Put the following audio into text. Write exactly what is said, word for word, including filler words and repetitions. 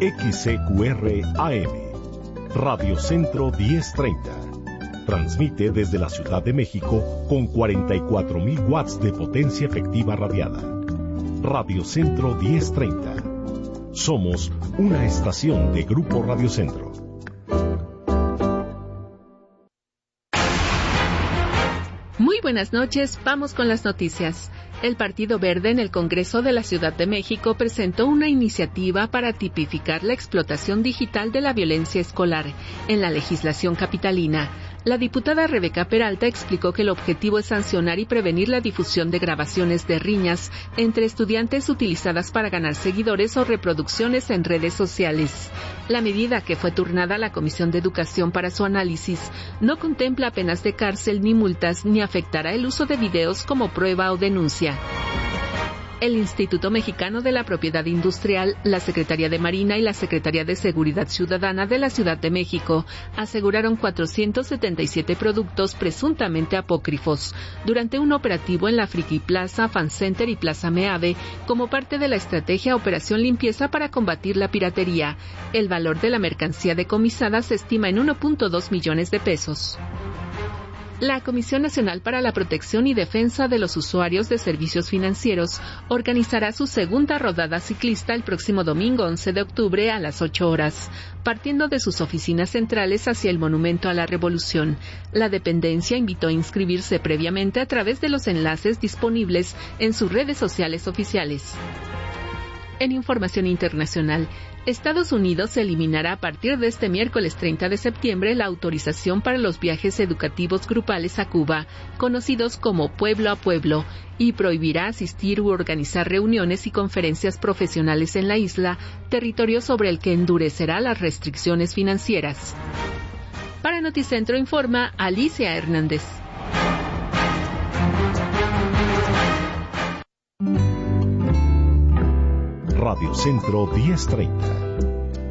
X C Q R A M, Radio Centro diez treinta. Transmite desde la Ciudad de México con cuarenta y cuatro mil watts de potencia efectiva radiada. Radio Centro diez treinta. Somos una estación de Grupo Radio Centro. Muy buenas noches, vamos con las noticias. El Partido Verde en el Congreso de la Ciudad de México presentó una iniciativa para tipificar la explotación digital de la violencia escolar en la legislación capitalina. La diputada Rebeca Peralta explicó que el objetivo es sancionar y prevenir la difusión de grabaciones de riñas entre estudiantes utilizadas para ganar seguidores o reproducciones en redes sociales. La medida, que fue turnada a la Comisión de Educación para su análisis, no contempla penas de cárcel ni multas ni afectará el uso de videos como prueba o denuncia. El Instituto Mexicano de la Propiedad Industrial, la Secretaría de Marina y la Secretaría de Seguridad Ciudadana de la Ciudad de México aseguraron cuatrocientos setenta y siete productos presuntamente apócrifos durante un operativo en la Friki Plaza, Fan Center y Plaza Meave como parte de la estrategia Operación Limpieza para combatir la piratería. El valor de la mercancía decomisada se estima en uno punto dos millones de pesos. La Comisión Nacional para la Protección y Defensa de los Usuarios de Servicios Financieros organizará su segunda rodada ciclista el próximo domingo once de octubre a las ocho horas, partiendo de sus oficinas centrales hacia el Monumento a la Revolución. La dependencia invitó a inscribirse previamente a través de los enlaces disponibles en sus redes sociales oficiales. En información internacional, Estados Unidos eliminará a partir de este miércoles treinta de septiembre la autorización para los viajes educativos grupales a Cuba, conocidos como pueblo a pueblo, y prohibirá asistir u organizar reuniones y conferencias profesionales en la isla, territorio sobre el que endurecerá las restricciones financieras. Para Noticentro informa Alicia Hernández. Radio Centro diez treinta.